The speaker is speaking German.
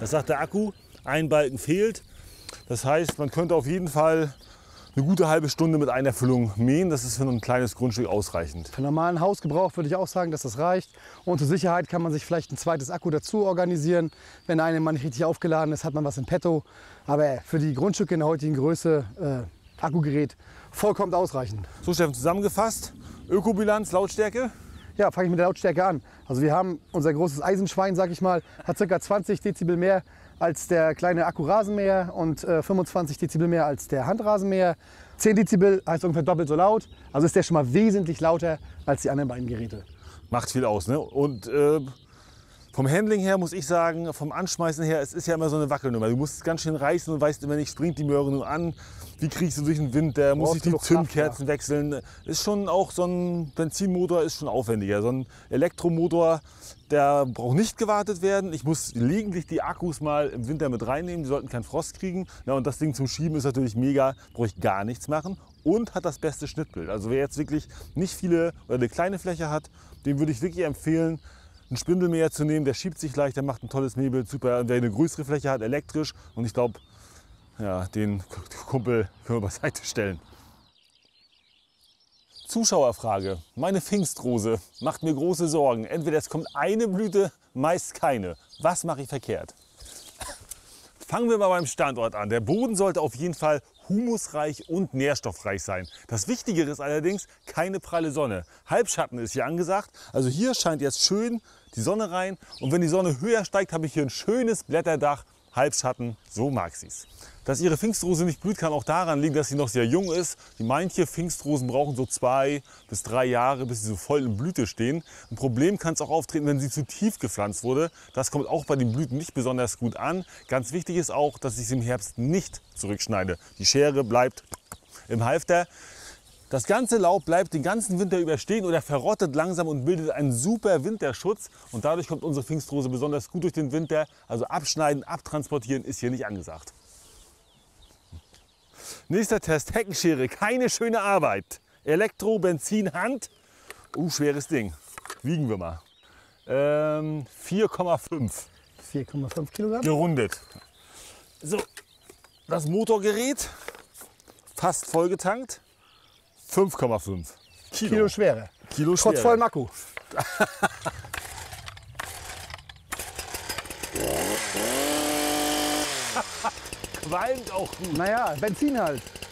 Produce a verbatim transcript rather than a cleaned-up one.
Das sagt der Akku, ein Balken fehlt. Das heißt, man könnte auf jeden Fall eine gute halbe Stunde mit einer Füllung mähen. Das ist für ein kleines Grundstück ausreichend. Für normalen Hausgebrauch würde ich auch sagen, dass das reicht. Und zur Sicherheit kann man sich vielleicht ein zweites Akku dazu organisieren. Wenn der eine mal nicht richtig aufgeladen ist, hat man was im Petto. Aber für die Grundstücke in der heutigen Größe, äh, Akkugerät, vollkommen ausreichend. So, Steffen, zusammengefasst, Ökobilanz, Lautstärke? Ja, fange ich mit der Lautstärke an. Also wir haben unser großes Eisenschwein, sag ich mal, hat ca. zwanzig Dezibel mehr als der kleine Akkurasenmäher und äh, fünfundzwanzig Dezibel mehr als der Handrasenmäher. zehn Dezibel heißt ungefähr doppelt so laut. Also ist der schon mal wesentlich lauter als die anderen beiden Geräte. Macht viel aus, ne? Und äh, vom Handling her muss ich sagen, vom Anschmeißen her, es ist ja immer so eine Wackelnummer. Du musst es ganz schön reißen und weißt immer nicht, springt die Möhre nur an, wie kriegst du durch den Wind, der muss ich die Zündkerzen wechseln. Ist schon auch so ein Benzinmotor ist schon aufwendiger. So ein Elektromotor, der braucht nicht gewartet werden. Ich muss gelegentlich die Akkus mal im Winter mit reinnehmen, die sollten keinen Frost kriegen. Ja, und das Ding zum Schieben ist natürlich mega, brauche ich gar nichts machen und hat das beste Schnittbild. Also wer jetzt wirklich nicht viele oder eine kleine Fläche hat, dem würde ich wirklich empfehlen, einen Spindelmäher zu nehmen, der schiebt sich leicht, der macht ein tolles Mähbild, super. Und wer eine größere Fläche hat, elektrisch, und ich glaube, ja, den Kumpel können wir beiseite stellen. Zuschauerfrage. Meine Pfingstrose macht mir große Sorgen. Entweder es kommt eine Blüte, meist keine. Was mache ich verkehrt? Fangen wir mal beim Standort an. Der Boden sollte auf jeden Fall humusreich und nährstoffreich sein. Das Wichtigere ist allerdings keine pralle Sonne. Halbschatten ist hier angesagt. Also hier scheint jetzt schön die Sonne rein. Und wenn die Sonne höher steigt, habe ich hier ein schönes Blätterdach. Halbschatten, so mag sie es. Dass Ihre Pfingstrose nicht blüht, kann auch daran liegen, dass sie noch sehr jung ist. Manche Pfingstrosen brauchen so zwei bis drei Jahre, bis sie so voll in Blüte stehen. Ein Problem kann es auch auftreten, wenn sie zu tief gepflanzt wurde. Das kommt auch bei den Blüten nicht besonders gut an. Ganz wichtig ist auch, dass ich sie im Herbst nicht zurückschneide. Die Schere bleibt im Halfter. Das ganze Laub bleibt den ganzen Winter über stehen oder verrottet langsam und bildet einen super Winterschutz. Und dadurch kommt unsere Pfingstrose besonders gut durch den Winter. Also abschneiden, abtransportieren ist hier nicht angesagt. Nächster Test, Heckenschere, keine schöne Arbeit. Elektro, Benzin, Hand. Uh, schweres Ding. Wiegen wir mal. Ähm, vier Komma fünf. vier Komma fünf Kilogramm. Gerundet. So, das Motorgerät, fast vollgetankt. fünf Komma fünf Kilo. Kilo schwerer. Kilo schwerer. Trotz vollem Akku. Qualmt auch gut. Naja, Benzin halt.